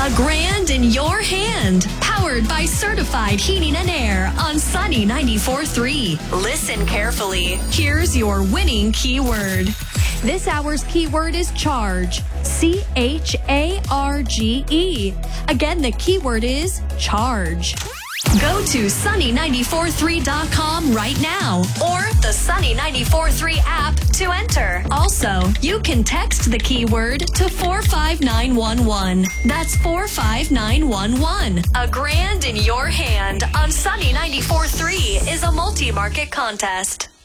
A grand in your hand. Powered by Certified Heating and Air on Sunny 94.3. Listen carefully. Here's your winning keyword. This hour's keyword is charge. CHARGE. Again, the keyword is charge. Go to sunny943.com right now or the Sunny 94.3 app to enter. Also, you can text the keyword to 45911. That's 45911. A grand in your hand on Sunny 94.3 is a multi-market contest.